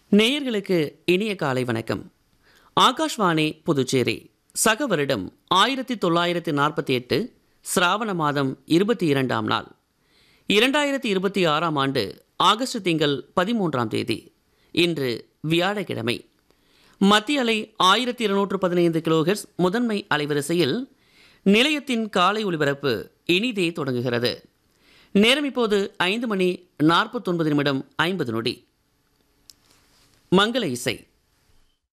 நேயர்களுக்கு இனிய காலை வணக்கம். ஆகாஷ்வாணி புதுச்சேரி. சக வருடம் 1948 சிராவண மாதம் 22ஆம் நாள் 2026ஆம் ஆண்டு ஆகஸ்ட் திங்கள் 13ஆம் தேதி. இன்று வியாழக்கிழமை. மத்திய அலை 1215 கிலோஹெர்ட்ஸ் முதன்மை அலைவரிசையில் நிலையத்தின் காலை ஒலிபரப்பு இனிதே தொடங்குகிறது. நேரம் இப்போது 5 மணி 49 நிமிடம் 50 நொடி. மங்கள இசை.